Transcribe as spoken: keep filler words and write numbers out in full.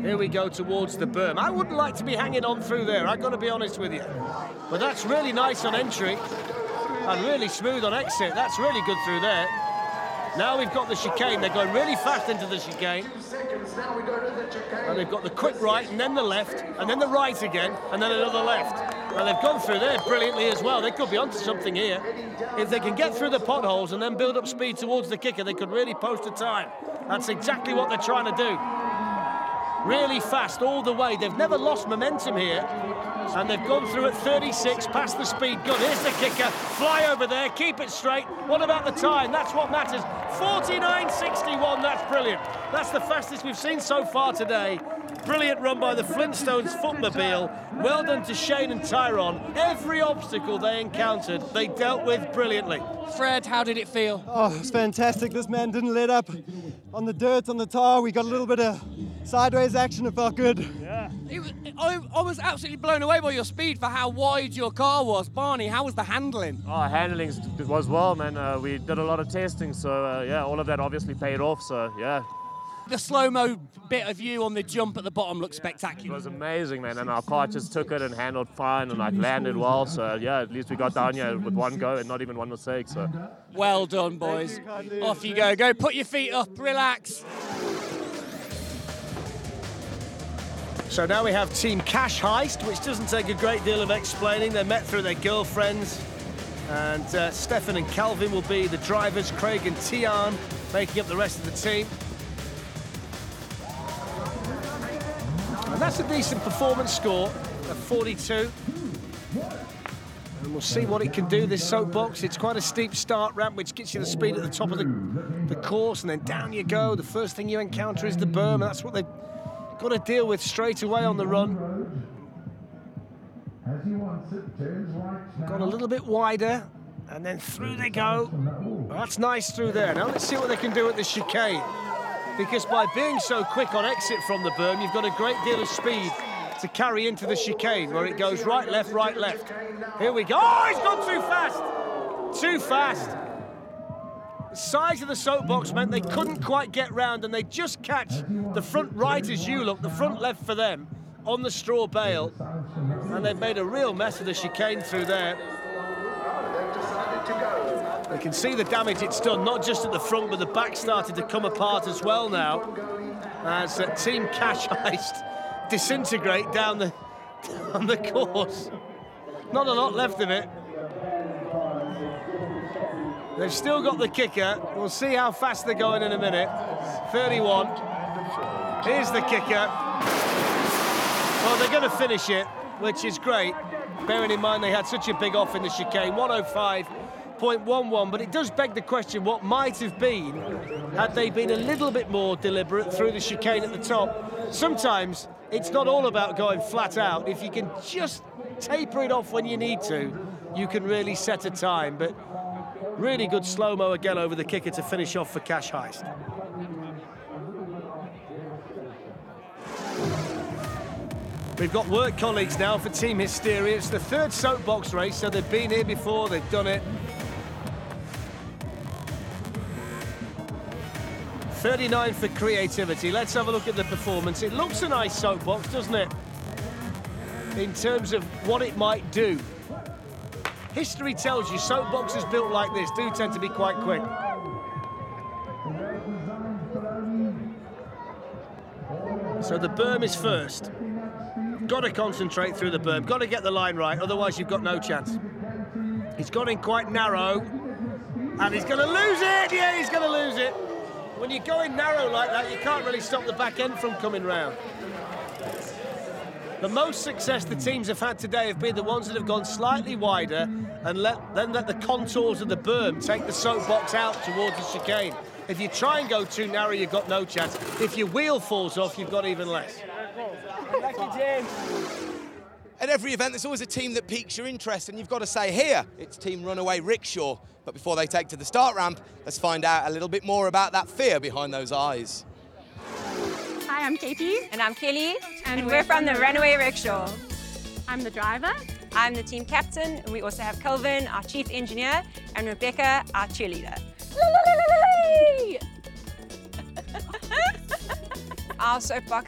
Here we go towards the berm. I wouldn't like to be hanging on through there, I've got to be honest with you. But that's really nice on entry and really smooth on exit. That's really good through there. Now we've got the chicane. They're going really fast into the chicane. And they've got the quick right and then the left and then the right again and then another left. And they've gone through there brilliantly as well. They could be onto something here. If they can get through the potholes and then build up speed towards the kicker, they could really post a time. That's exactly what they're trying to do. Really fast all the way. They've never lost momentum here. And they've gone through at thirty-six, past the speed gun. Here's the kicker. Fly over there, keep it straight. What about the time? That's what matters. forty-nine sixty-one, that's brilliant. That's the fastest we've seen so far today. Brilliant run by the Flintstones footmobile. Well done to Shane and Tyrone. Every obstacle they encountered, they dealt with brilliantly. Fred, how did it feel? Oh, it was fantastic. This man didn't let up on the dirt, on the tar. We got a little bit of sideways action. It felt good. Yeah. It was, I, I was absolutely blown away by your speed for how wide your car was. Barney, how was the handling? Oh, handling was well, man. Uh, we did a lot of testing, so uh, yeah, all of that obviously paid off, so yeah. The slow-mo bit of you on the jump at the bottom looked It spectacular. was amazing, man, and our car just took it and handled fine and like landed well, so yeah, at least we got down here with one go and not even one mistake, so. Well done, boys. Off you go. Go put your feet up, relax. So now we have Team Cash Heist, which doesn't take a great deal of explaining. They're met through their girlfriends. And uh, Stefan and Calvin will be the drivers, Craig and Tian making up the rest of the team. And that's a decent performance score of forty-two. And we'll see what it can do, this soapbox. It's quite a steep start ramp, which gets you the speed at the top of the, the course, and then down you go. The first thing you encounter is the berm, and that's what they've got to deal with straight away on the run. Gone a little bit wider, and then through they go. Well, that's nice through there. Now let's see what they can do at the chicane. Because by being so quick on exit from the berm, you've got a great deal of speed to carry into the chicane, where it goes right, left, right, left. Here we go. Oh, he's gone too fast. Too fast. The size of the soapbox meant they couldn't quite get round, and they just catch the front right as you look, the front left for them, on the straw bale. And they've made a real mess of the chicane through there. You can see the damage it's done, not just at the front, but the back started to come apart as well now, as uh, Team Cash Heist disintegrate down the, down the course. Not a lot left of it. They've still got the kicker. We'll see how fast they're going in a minute. thirty-one. Here's the kicker. Well, they're going to finish it, which is great, bearing in mind they had such a big off in the chicane, one oh five point one one, but it does beg the question what might have been had they been a little bit more deliberate through the chicane at the top. Sometimes it's not all about going flat out. If you can just taper it off when you need to, you can really set a time, but really good slow-mo again over the kicker to finish off for Cash Heist. We've got work colleagues now for Team Hysteria. It's the third soapbox race, so they've been here before, they've done it. thirty-nine for creativity. Let's have a look at the performance. It looks a nice soapbox, doesn't it? In terms of what it might do. History tells you soapboxes built like this do tend to be quite quick. So the berm is first. Got to concentrate through the berm, got to get the line right, otherwise you've got no chance. He's gone in quite narrow, and he's going to lose it! Yeah, he's going to lose it. When you go in narrow like that, you can't really stop the back end from coming round. The most success the teams have had today have been the ones that have gone slightly wider and let, then let the contours of the berm take the soapbox out towards the chicane. If you try and go too narrow, you've got no chance. If your wheel falls off, you've got even less. At every event, there's always a team that piques your interest, and you've got to say, here, it's Team Runaway Rickshaw. But before they take to the start ramp, let's find out a little bit more about that fear behind those eyes. Hi, I'm Katie. And I'm Kelly. And, and we're from the Runaway Rickshaw. I'm the driver. I'm the team captain, and we also have Kelvin, our chief engineer, and Rebecca, our cheerleader. Our soapbox